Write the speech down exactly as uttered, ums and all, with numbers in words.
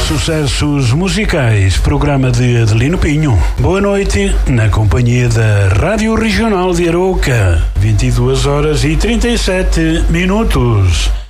Sucessos musicais, programa de Adelino Pinho. Boa noite, na companhia da Rádio Regional de Arouca, vinte e duas horas e trinta e sete minutos.